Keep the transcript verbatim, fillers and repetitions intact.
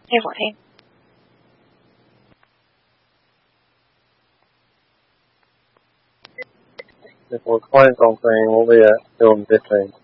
Hey, fourteen. If we're quiet something, we'll be at film fifteen.